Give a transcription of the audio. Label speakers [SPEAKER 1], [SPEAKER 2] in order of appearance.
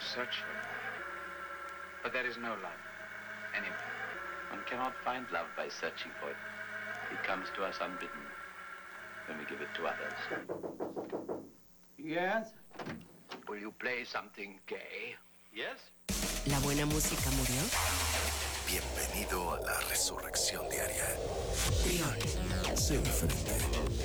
[SPEAKER 1] search for it. But there is no love anywhere.
[SPEAKER 2] One cannot find love by searching for it. It comes to us unbidden when we give it to others.
[SPEAKER 3] Yes?
[SPEAKER 2] Will you play something gay? Yes?
[SPEAKER 4] ¿La buena música murió?
[SPEAKER 5] Bienvenido a la resurrección diaria.
[SPEAKER 4] Trión.
[SPEAKER 5] Sé diferente.